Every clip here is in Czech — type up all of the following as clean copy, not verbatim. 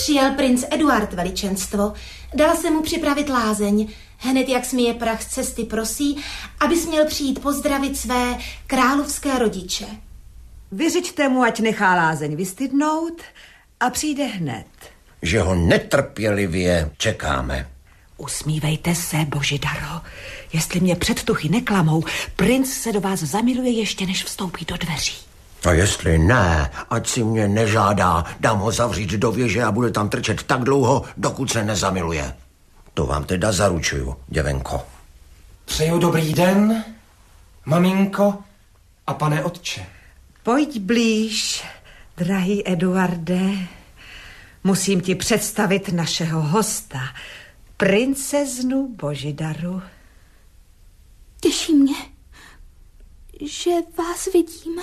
Přijel princ Eduard, veličenstvo. Dala se mu připravit lázeň. Hned jak smije prach z cesty prosí, abys měl přijít pozdravit své královské rodiče. Vyřiďte mu, ať nechá lázeň vystydnout a přijde hned. Že ho netrpělivě čekáme. Usmívejte se, Božidaro. Jestli mě předtuchy neklamou, princ se do vás zamiluje ještě, než vstoupí do dveří. A jestli ne, ať si mě nežádá, dám ho zavřít do věže a bude tam trčet tak dlouho, dokud se nezamiluje. To vám teda zaručuju, děvenko. Přeju dobrý den, maminko a pane otče. Pojď blíž, drahý Eduarde. Musím ti představit našeho hosta, princeznu Božidaru. Těší mě, že vás vidím,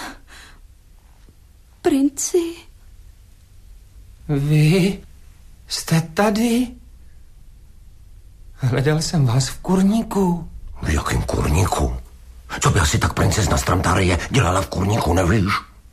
princi. Vy jste tady? Hledal jsem vás v kurníku. V jakém kurníku? Co by asi tak princezna Stramtarie dělala v kurníku, nevíš?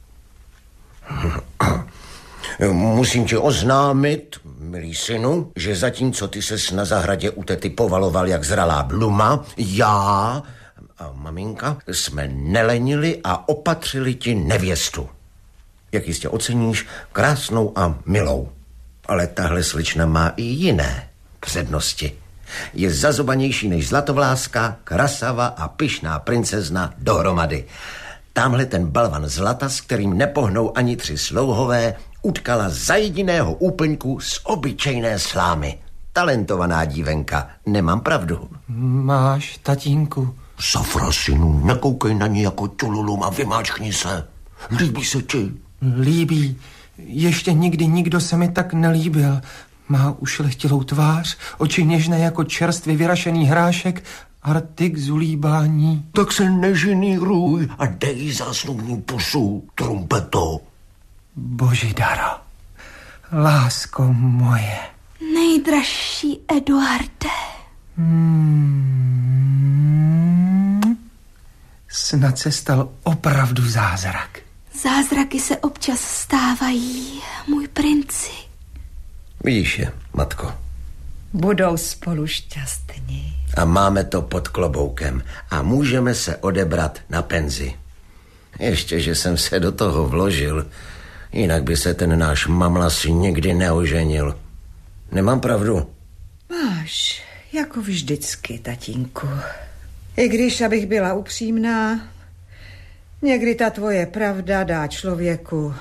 Musím ti oznámit, milý synu, že zatímco ty ses na zahradě u tety povaloval jak zralá bluma, já a maminka jsme nelenili a opatřili ti nevěstu. Jak jistě oceníš, krásnou a milou. Ale tahle slečna má i jiné přednosti. Je zazobanější než zlatovláska, krasava a pyšná princezna dohromady. Tamhle ten balvan zlata, s kterým nepohnou ani 3 slouhové, utkala za jediného úplňku z obyčejné slámy. Talentovaná dívenka, nemám pravdu. Máš, tatínku. Safra, synu, nekoukej na ní jako čululum a vymáčkni se. Líbí se ti? Líbí. Ještě nikdy nikdo se mi tak nelíbil. Má ušlechtilou tvář, oči něžné jako čerstvě vyrašený hrášek a rty k zulíbání. Tak se nežiníruj a dej zásnubní pusu, trumpeto. Božidaro, lásko moje. Nejdražší Eduarde. Snad se stal opravdu zázrak. Zázraky se občas stávají, můj princi. Vidíš je, matko. Budou spolu šťastní. A máme to pod kloboukem a můžeme se odebrat na penzi. Ještě, že jsem se do toho vložil, jinak by se ten náš mamlas nikdy neoženil. Nemám pravdu? Máš, jako vždycky, tatínku. I když, abych byla upřímná, někdy ta tvoje pravda dá člověku